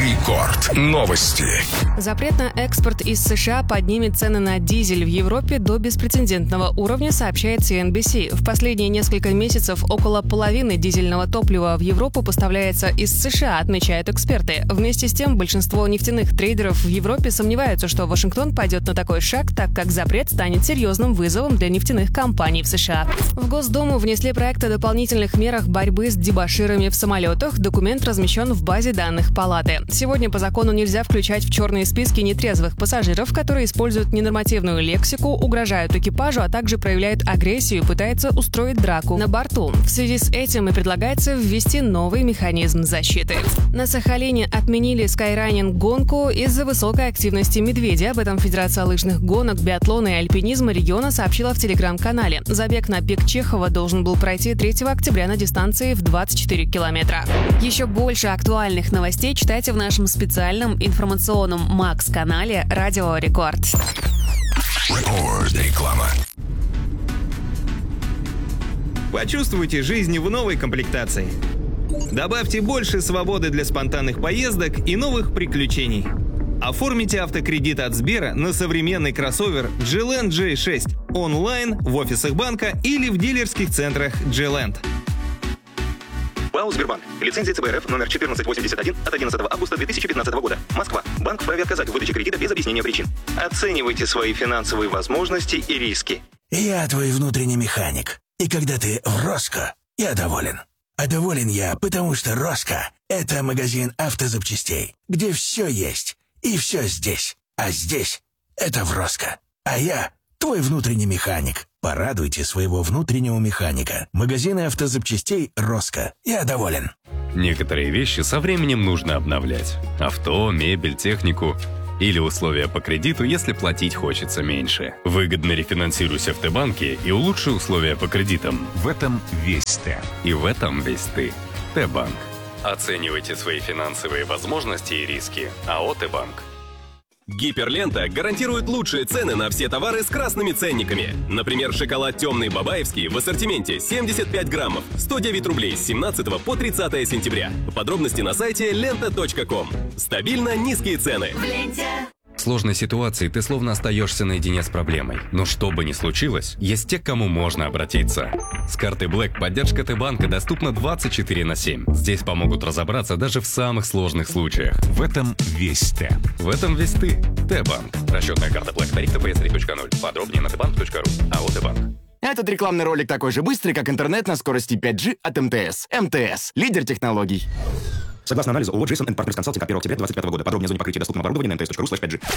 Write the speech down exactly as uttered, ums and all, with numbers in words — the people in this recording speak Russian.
Рекорд. Новости. Запрет на экспорт из США поднимет цены на дизель в Европе до беспрецедентного уровня, сообщает си эн би си. В последние несколько месяцев около половины дизельного топлива в Европу поставляется из США, отмечают эксперты. Вместе с тем, большинство нефтяных трейдеров в Европе сомневаются, что Вашингтон пойдет на такой шаг, так как запрет станет серьезным вызовом для нефтяных компаний в США. В Госдуму внесли проект о дополнительных мерах борьбы с дебоширами в самолетах. Документ размещен в базе данных Палаты. Сегодня по закону нельзя включать в черные списки нетрезвых пассажиров, которые используют ненормативную лексику, угрожают экипажу, а также проявляют агрессию и пытаются устроить драку на борту. В связи с этим и предлагается ввести новый механизм защиты. На Сахалине отменили скайранинг-гонку из-за высокой активности медведя. Об этом Федерация лыжных гонок, биатлона и альпинизма региона сообщила в телеграм-канале. Забег на пик Чехова должен был пройти третьего октября на дистанции в двадцать четыре километра. Еще больше актуальных новостей читайте в нашем специальном информационном Макс-канале «Радио Рекорд». Рекорд. Реклама. Почувствуйте жизнь в новой комплектации. Добавьте больше свободы для спонтанных поездок и новых приключений. Оформите автокредит от Сбера на современный кроссовер джи ленд джей шесть онлайн, в офисах банка или в дилерских центрах джи ленд. ПАО «Сбербанк». Лицензия цэ бэ эр эф номер четырнадцать восемьдесят один от одиннадцатого августа две тысячи пятнадцатого года. Москва. Банк вправе отказать в выдаче кредита без объяснения причин. Оценивайте свои финансовые возможности и риски. Я твой внутренний механик. И когда ты в Роско, я доволен. А доволен я, потому что Роско – это магазин автозапчастей, где все есть и все здесь. А здесь – это в Роско. А я – твой внутренний механик. Порадуйте своего внутреннего механика. Магазины автозапчастей «Роско». Я доволен. Некоторые вещи со временем нужно обновлять. Авто, мебель, технику. Или условия по кредиту, если платить хочется меньше. Выгодно рефинансируйся в Т-банке и улучши условия по кредитам. В этом весь Т. И в этом весь ты. Т-банк. Оценивайте свои финансовые возможности и риски. АО «Т-банк». Гиперлента гарантирует лучшие цены на все товары с красными ценниками. Например, шоколад темный бабаевский в ассортименте семьдесят пять граммов, сто девять рублей с семнадцатого по тридцатое сентября. Подробности на сайте лента точка ком. Стабильно низкие цены. В сложной ситуации ты словно остаешься наедине с проблемой. Но что бы ни случилось, есть те, к кому можно обратиться. С картой Black поддержка Т-банка доступна двадцать четыре на семь. Здесь помогут разобраться даже в самых сложных случаях. В этом весь Т. В этом весь ты. Т-банк. Расчетная карта Black. Тариф тэ пэ эс три точка ноль. Подробнее на тэ банк точка ру. АО «Т-банк». Этот рекламный ролик такой же быстрый, как интернет на скорости пять джи от эм тэ эс. эм тэ эс – лидер технологий. Согласно анализу ООО «Джейсон энд Партнерс Консалтинг» от первого октября две тысячи двадцать пятого года. Подробнее о зоне покрытия доступного оборудования на эм тэ эс точка ру слэш пять джи.